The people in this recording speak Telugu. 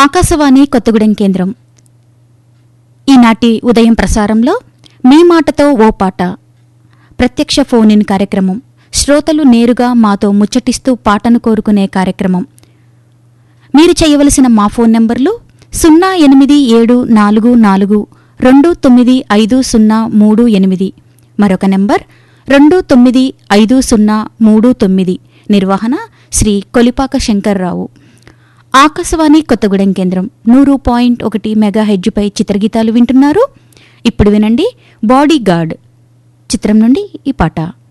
ఆకాశవాణి కొత్తగూడెం కేంద్రం. ఈనాటి ఉదయం ప్రసారంలో మీ మాటతో ఓ పాట ప్రత్యక్ష ఫోన్ ఇన్ కార్యక్రమం. శ్రోతలు నేరుగా మాతో ముచ్చటిస్తూ పాటను కోరుకునే కార్యక్రమం. మీరు చేయవలసిన మా ఫోన్ నంబర్లు 08744295038, మరొక నంబర్ 295039. నిర్వహణ శ్రీ కొలిపాక శంకర్రావు. ఆకాశవాణి కొత్తగూడెం కేంద్రం 100.1 మెగాహెర్ట్జ్ పై చిత్రగీతాలు వింటున్నారు. ఇప్పుడు వినండి బాడీ గార్డ్ చిత్రం నుండి ఈ పాట.